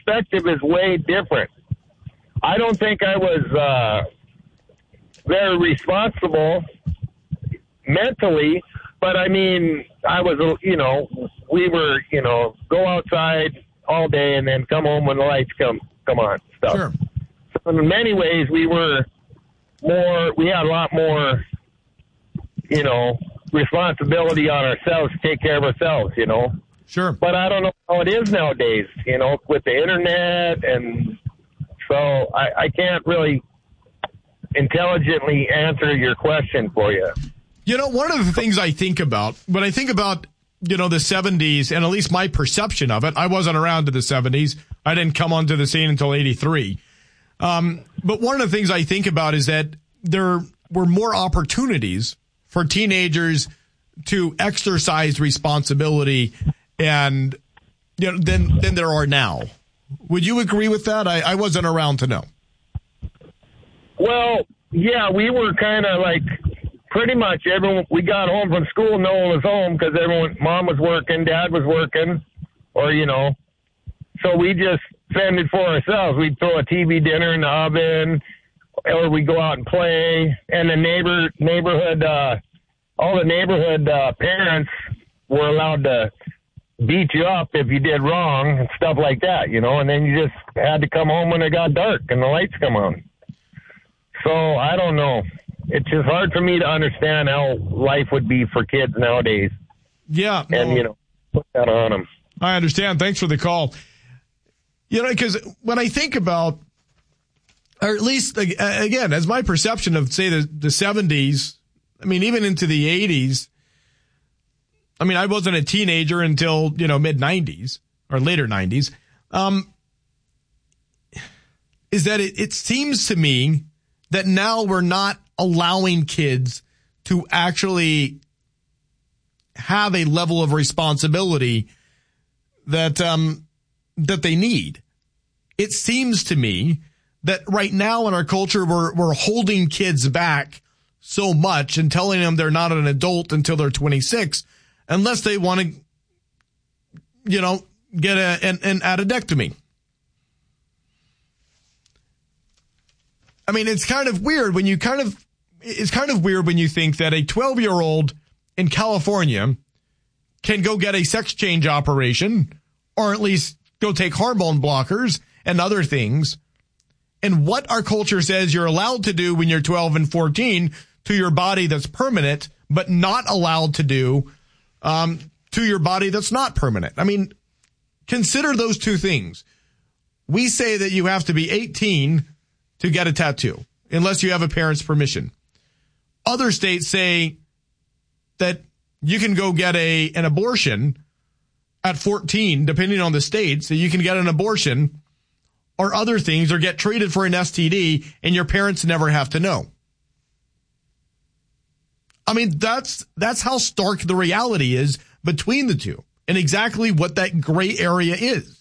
perspective is way different. I don't think I was very responsible mentally, but I mean, I was, we were, go outside all day and then come home when the lights come on, stuff. Sure. So in many ways, we had a lot more, responsibility on ourselves to take care of ourselves, Sure. But I don't know how it is nowadays, with the internet, and so I can't really intelligently answer your question for you. One of the things I think about, when I think about, the 70s, and at least my perception of it, I wasn't around to the 70s. I didn't come onto the scene until 83. But one of the things I think about is that there were more opportunities for teenagers to exercise responsibility and than there are now. Would you agree with that? I wasn't around to know. Well, yeah, we were kind of like pretty much everyone. We got home from school, no one was home because mom was working, dad was working, or so we just fended for ourselves. We'd throw a TV dinner in the oven, or we'd go out and play. And the neighborhood, all the neighborhood parents were allowed to beat you up if you did wrong and stuff like that, and then you just had to come home when it got dark and the lights come on. So I don't know. It's just hard for me to understand how life would be for kids nowadays. Yeah. And, put that on them. I understand. Thanks for the call. Because when I think about, or at least, again, as my perception of, say, the 70s, I mean, even into the 80s, I mean, I wasn't a teenager until, mid-90s or later 90s, is that it seems to me that now we're not allowing kids to actually have a level of responsibility that that they need. It seems to me that right now in our culture, we're holding kids back so much and telling them they're not an adult until they're 26, unless they want to, get an addictomy. I mean, it's kind of weird when you think that a 12-year-old in California can go get a sex change operation, or at least go take hormone blockers and other things. And what our culture says you're allowed to do when you're 12 and 14 to your body that's permanent, but not allowed to do to your body that's not permanent. I mean, consider those two things. We say that you have to be 18 to get a tattoo, unless you have a parent's permission. Other states say that you can go get an abortion at 14, depending on the state, so you can get an abortion or other things, or get treated for an STD, and your parents never have to know. I mean, that's how stark the reality is between the two, and exactly what that gray area is.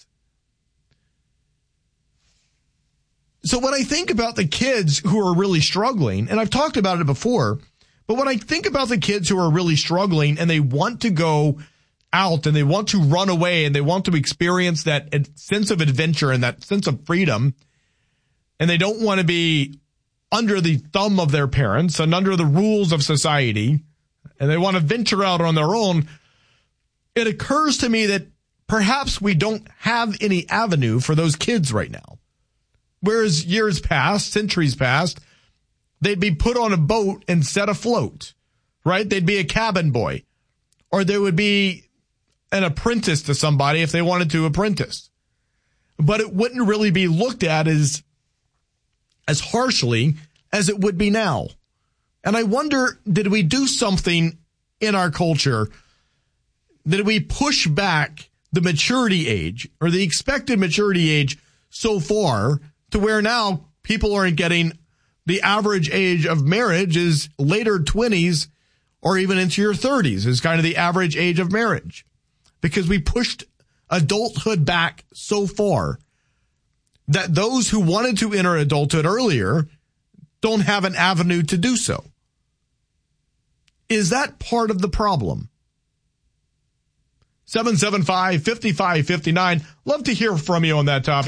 So when I think about the kids who are really struggling, and I've talked about it before, but when I think about the kids who are really struggling and they want to go out and they want to run away and they want to experience that sense of adventure and that sense of freedom, and they don't want to be under the thumb of their parents and under the rules of society, and they want to venture out on their own, it occurs to me that perhaps we don't have any avenue for those kids right now. Whereas years past, centuries past, they'd be put on a boat and set afloat, right? They'd be a cabin boy, or they would be an apprentice to somebody if they wanted to apprentice. But it wouldn't really be looked at as harshly as it would be now. And I wonder, did we do something in our culture? Did we push back the maturity age, or the expected maturity age, so far to where now people aren't getting, the average age of marriage is later 20s or even into your 30s is kind of the average age of marriage, because we pushed adulthood back so far that those who wanted to enter adulthood earlier don't have an avenue to do so. Is that part of the problem? 775-5559. Love to hear from you on that topic.